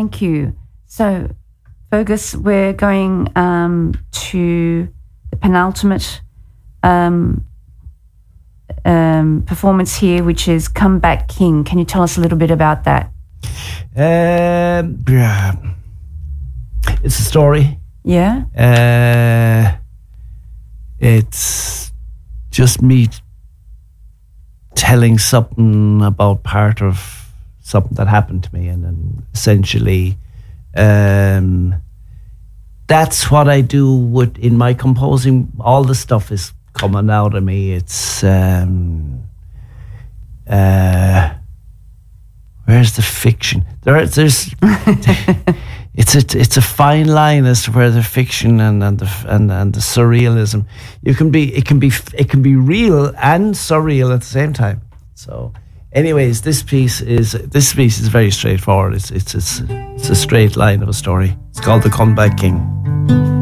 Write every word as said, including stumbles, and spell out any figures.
thank you. So, Fergus, we're going um, to the penultimate um, um, performance here, which is Come Back King. Can you tell us a little bit about that? Um, yeah. It's a story. Yeah? Uh, it's just me telling something about part of something that happened to me, and then essentially um, that's what I do with in my composing. All the stuff is coming out of me. It's um, uh, where's the fiction? There, there's it's a it's a fine line as to where the fiction and and the and, and the surrealism. You can be it can be it can be real and surreal at the same time. So, anyways, this piece is this piece is very straightforward. It's it's it's, it's a straight line of a story. It's called The Comeback King.